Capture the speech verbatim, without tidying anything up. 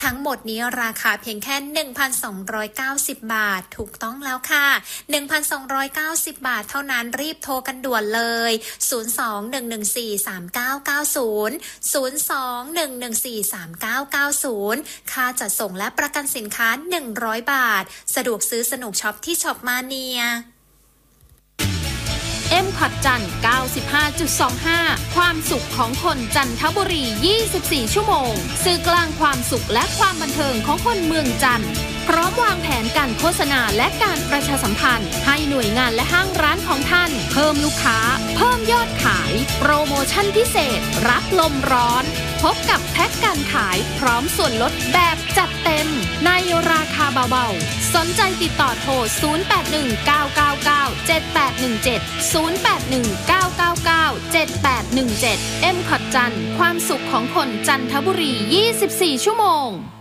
ทั้งหมดนี้ราคาเพียงแค่ หนึ่งพันสองร้อยเก้าสิบ บาทถูกต้องแล้วค่ะ หนึ่งพันสองร้อยเก้าสิบ บาทเท่านั้นรีบโทรกันด่วนเลยศูนย์ สอง หนึ่ง หนึ่ง สี่ สาม เก้า เก้า ศูนย์ ศูนย์ สอง หนึ่ง หนึ่ง สี่ สาม เก้า เก้า ศูนย์ค่าจัดส่งและประกันสินค้าหนึ่งร้อยบาทสะดวกซื้อสนุกช็อปที่ช็อปมาเนียเอ็ม คอท จันทร์ เก้าสิบห้าจุดสองห้า ความสุขของคนจันทบุรี ยี่สิบสี่ ชั่วโมงสื่อกลางความสุขและความบันเทิงของคนเมืองจันทร์พร้อมวางแผนการโฆษณาและการประชาสัมพันธ์ให้หน่วยงานและห้างร้านของท่านเพิ่มลูกค้าเพิ่มยอดขายโปรโมชั่นพิเศษรับลมร้อนพบกับแพ็กการขายพร้อมส่วนลดแบบจัดเต็มในราคาเบาๆสนใจติดต่อโทร ศูนย์ แปด หนึ่ง เก้า เก้า เก้า เจ็ด แปด หนึ่ง เจ็ด ศูนย์ แปด หนึ่ง เก้า เก้า เก้า เจ็ด แปด หนึ่ง เจ็ด เอ็ม คอท จันทร์ความสุขของคนจันทบุรี ยี่สิบสี่ ชั่วโมง